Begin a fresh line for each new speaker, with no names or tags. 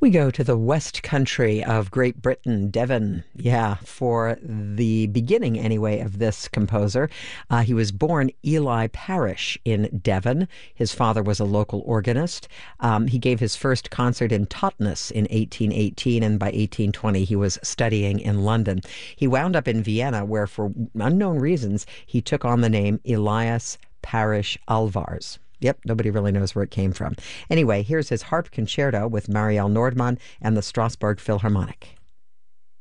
We go to the West Country of Great Britain, Devon. Yeah, for the beginning, anyway, of this composer. He was born Eli Parish in Devon. His father was a local organist. He gave his first concert in Totnes in 1818, and by 1820 he was studying in London. He wound up in Vienna, where, for unknown reasons, he took on the name Elias Parish Alvars. Yep, nobody really knows where it came from. Anyway, here's his harp concerto with Marielle Nordmann and the Strasbourg Philharmonic.